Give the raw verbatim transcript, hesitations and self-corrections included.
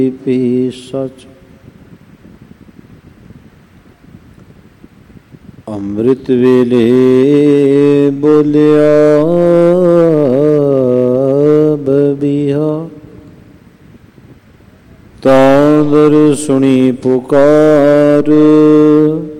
ਪੀ ਸਚ ਅੰਮ੍ਰਿਤ ਵੇਲੇ ਬੋਲਿਆ ਬਬੀਹਾ ਤਾਂ ਦਰ ਸੁਣੀ ਪੁਕਾਰ